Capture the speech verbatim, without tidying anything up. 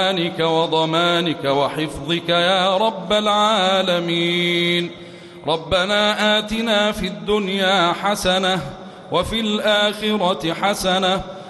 وضمانك وحفظك يا رب العالمين. ربنا آتنا في الدنيا حسنة وفي الآخرة حسنة